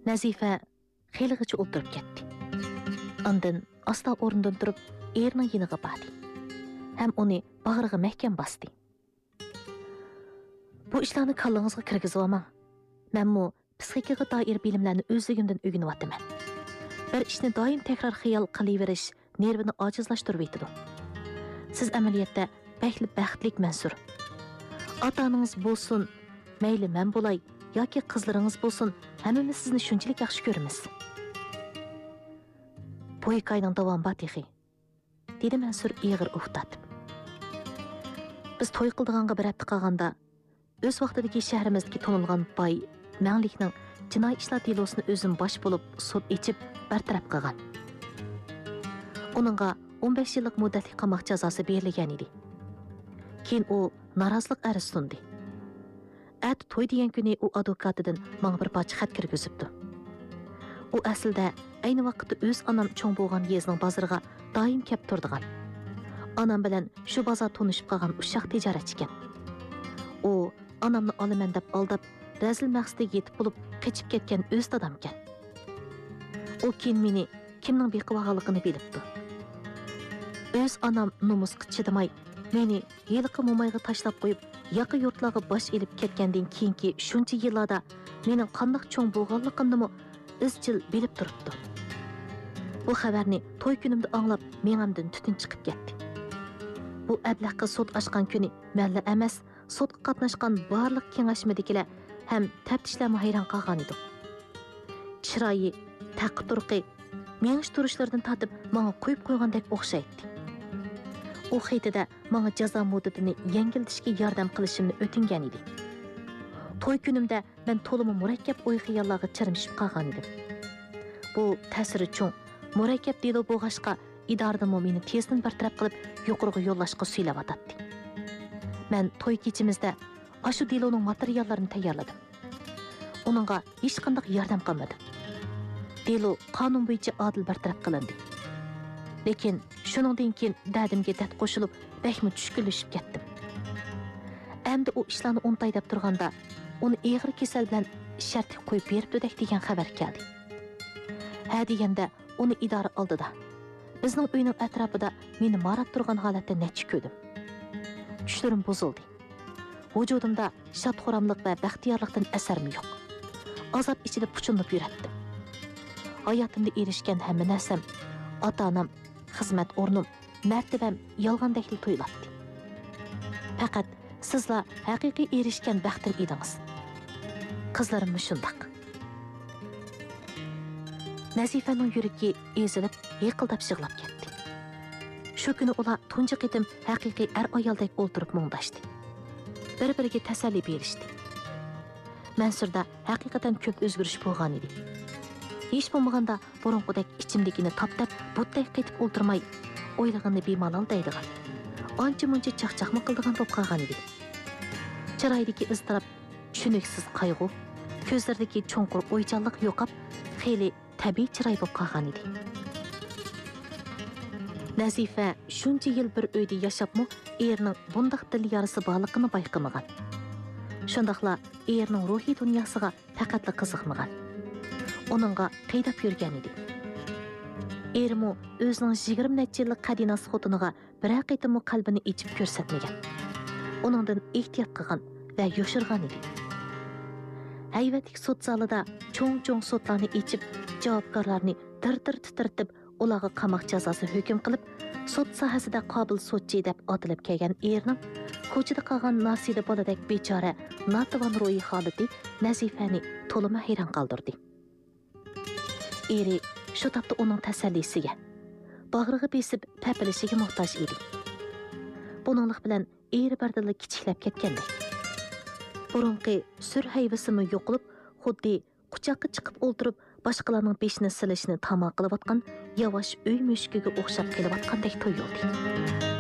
Nazifa xeyligacha o'tirib ketdi. Ondan asta o'rnidan turib, erining yoniga bordi. Ham uni bag'riga mahkam bosdi. Bu ishlarni kallangizga kirgizib olmang. Menmu psixikaga doir bilimlarni o'zligimdan o'rganyapman. Bir ishni doim takror xiyol qilaverish nervini ojizlashtirib etadi. Siz amaliyotda baxtlik Mansur. Ota-onangiz bo'lsin, mayli men bo'lay yoki qizlaringiz bo'lsin, hammamiz sizni shunchalik yaxshi ko'ramiz. Bu hikoyaning davomi bor texi, dedi Mansur ig'ir o'xtatib. Biz to'y qildiganga bir hafta qolganda o'z vaqtidagi shahrimizdagi tonilgan boy manglikning jinoiy ishlar delosini o'zim bosh bo'lib sud echib bartaraf qilgan. Uningga 15 yillik muddatli qamoq jazosi berilgan edi. Keyin u norozilik arz sundi. At to'y degan kuni u advokatidan menga bir parcha xat kirgizibdi. U aslida ayni vaqtda o'z onam cho'ng bo'lgan yezning bozoriga doim kelib turdigan. Onam bilan shu bozor tunishib qolgan ushaq tijoratchi ekan. U onamni olaman deb aldab, razil maqsadiga yetib bo'lib qochib ketgan o'z dadam ekan. U keyin meni kimning bequvog'ligini bilibdi. O'z onam nomusga chidamay, meni yiliqi mo'mayga tashlab qo'yib, yaqi yurtlarga bosh elib ketgandan keyingi shuncha yillarda mening qanday cho'ng bo'lganligimni izchil bilib turibdi. Bu xabarni to'y kunimda anglab, menimdan tutun chiqib ketdi. Bu ablaqqa sud ochgan kuni malla emas, sudga qatnashgan barliq kengashmadikilar ham taftishlarga hayron qolgan edi. Chiroyi, taqi-turqi, menish turishlardan tatib menga qo'yib qo'ygandek o'xshaydi. U xeytida menga jazo muddatini yengiltishga yordam qilishimni o'tingan edi. To'y kunimda men to'limi murakkab o'y xiyollarga chirmishib qolgan edim. Bu ta'siri cho'ng, murakkab delo bo'g'ashqa idoradan meni tezdan bartaraf qilib yuqoriga yo'llashga suylavatdi. Men to'y kechimizda ashu deloning materiallarini tayyorladim. Uningga hech qanday yordam qilmadim. Delo qonun bo'yicha adil bartaraf qilindi. Lekin shuningdan keyin dadimga dad qo'shilib, bakmi tushkunlashib ketdim. Endi u ishlarni untay deb turganda, uni eg'ir kasal bilan shart qo'yib beribdi degan xabar keldi. Ha deganda uni idora oldida. Bizning uyning atrofida meni marab turgan holatda necha ko'rdim. Tushlarim buzildi. Vujudimda shadxo'ramlik va baxtiyorlikdan asarim yo'q. Azob ichida puchunib yuratdim. Hayotimda erishgan hamma narsam, ota-onam, xizmat o'rnim, martabam yolg'ondakli tuyuladi. Faqat sizlar haqiqiy erishgan baxtim edingiz. Qizlarim shundoq. Nazifaning yuragi ezilib, yiqildab yig'lab ketdi. Shu kuni ular tunji qitim haqiqiy ayoldek o'ltirib mungdashdi. Bir-biriga tasalli berishdi. Mansurda haqiqatan ko'p o'zgarish bo'lgan edi. Hech bo'lmaganda burunqidek ichimdagini toptab, butday qaytib o'ltirmay, o'ylaganni bemalol deydigan. Ancha-muncha chaqchaqma qildigan bo'lib qolgan edi. Chiroydagi iztirob, tushuniksiz qayg'u, ko'zlaridagi cho'nqur o'ychanlik yo'qib, xeyli tabiiy chiroy bo'lib qolgan edi. Nazifa shuncha yil bir uyda yashapmi, erining bundaq dil yarasi borligini bayqamagan. Shundaqla erining ruhiy dunyosiga faqatla qiziqmagan. Onunga qaydab yurgan edi. Erimi o'zining 20 necha yillik qadinasi xotiniga bir qitimmi qalbini ichib ko'rsatmagan. Onundan ehtiyot qilgan va yoshirgan edi. Hayvatlik sud zalida cho'ng-cho'ng sudlarni ichib, javobgarlarni dir-dir titirtib, ularga qamoq jazosi hukm qilib, sud sohasida qobil sudchi deb otilib kelgan erning ko'chada qolgan nosida boladek bechora, notavon ro'yi holati Nazifani to'lima hayron qoldirdi. Eri shu topda uning tasallisiga, bag'riga besib papilishiga muhtoj edi. Buninglik bilan eri bardilla kichiklab ketgandi. Burunqi sur hayvasimi yo'qolib, xuddi quchoqqa chiqib o'ltirib, boshqalarning beshini silishini tamom qilayotgan yavash uy mushkiga o'xshab kelayotgandek tuyuldi.